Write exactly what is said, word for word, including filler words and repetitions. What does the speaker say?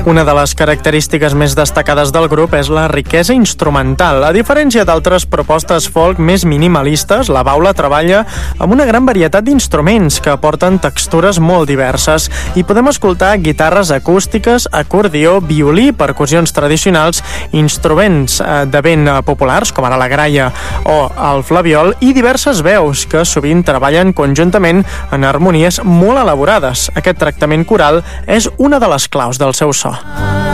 Una de les característiques més destacades del grup és la riquesa instrumental. A diferència d'altres propostes folk més minimalistes, la Baula treballa amb una gran varietat d'instruments que aporten textures molt diverses. Hi podem escoltar guitarres acústiques, acordió, violí, percussions tradicionals, instruments de vent populars, com ara la graia o el flabiol, i diverses veus que sovint treballen conjuntament en harmonies molt elaborades. Aquest tractament coral és una de les claus del seu so.